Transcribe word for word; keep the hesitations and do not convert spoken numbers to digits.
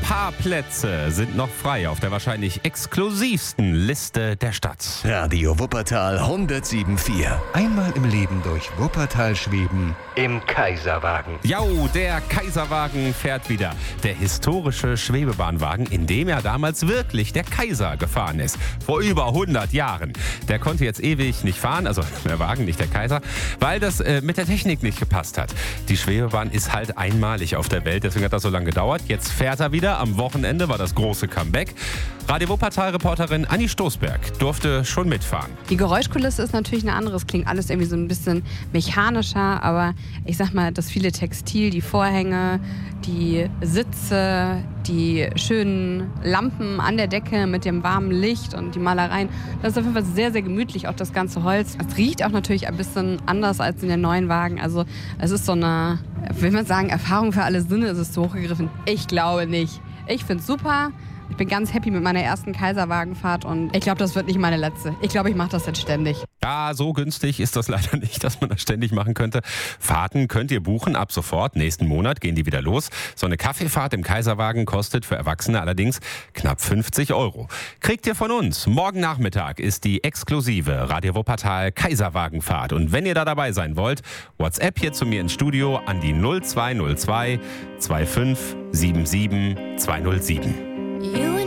paar Plätze sind noch frei auf der wahrscheinlich exklusivsten Liste der Stadt. Radio Wuppertal hundertsieben Komma vier. Einmal im Leben durch Wuppertal schweben im Kaiserwagen. Jau, der Kaiserwagen fährt wieder. Der historische Schwebebahnwagen, in dem ja damals wirklich der Kaiser gefahren ist. Vor über hundert Jahren. Der konnte jetzt ewig nicht fahren, also der Wagen, nicht der Kaiser, weil das äh, mit der Technik nicht gepasst hat. Die Schwebebahn ist halt einmalig auf der Welt, deswegen hat das so lange gedauert. Jetzt fährt er wieder. Am Wochenende war das große Comeback. Radio Wuppertal-Reporterin Anni Stoßberg durfte schon mitfahren. Die Geräuschkulisse ist natürlich eine andere. Es klingt alles irgendwie so ein bisschen mechanischer, aber ich sag mal, das viele Textil, die Vorhänge, die Sitze, die schönen Lampen an der Decke mit dem warmen Licht und die Malereien, das ist auf jeden Fall sehr, sehr gemütlich, auch das ganze Holz. Es riecht auch natürlich ein bisschen anders als in den neuen Wagen. Also es ist so eine, will man sagen, Erfahrung für alle Sinne, ist es zu hochgegriffen. Ich glaube nicht. Ich finde es super. Ich bin ganz happy mit meiner ersten Kaiserwagenfahrt und ich glaube, das wird nicht meine letzte. Ich glaube, ich mache das jetzt ständig. Ja, so günstig ist das leider nicht, dass man das ständig machen könnte. Fahrten könnt ihr buchen ab sofort. Nächsten Monat gehen die wieder los. So eine Kaffeefahrt im Kaiserwagen kostet für Erwachsene allerdings knapp fünfzig Euro. Kriegt ihr von uns. Morgen Nachmittag ist die exklusive Radio Wuppertal Kaiserwagenfahrt. Und wenn ihr da dabei sein wollt, WhatsApp hier zu mir ins Studio an die null zwei null zwei zwei fünf sieben sieben zwei null sieben. You